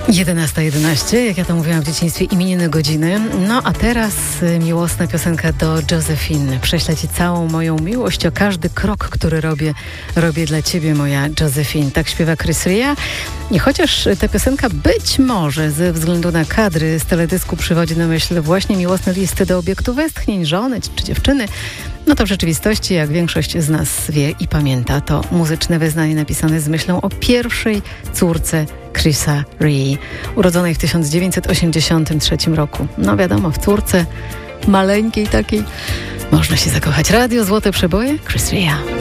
11:11, jak ja to mówiłam w dzieciństwie, imieniny godziny. No a teraz miłosna piosenka do Josephine. Prześlę Ci całą moją miłość, o każdy krok, który robię dla Ciebie, moja Josephine. Tak śpiewa Chris Rea. I chociaż ta piosenka być może ze względu na kadry z teledysku przywodzi na myśl właśnie miłosne listy do obiektu westchnień, żony czy dziewczyny, no to w rzeczywistości, jak większość z nas wie i pamięta, to muzyczne wyznanie napisane z myślą o pierwszej córce Chrisa Rea, urodzonej w 1983 roku. No wiadomo, w córce maleńkiej takiej można się zakochać. Radio Złote Przeboje, Chris Rea.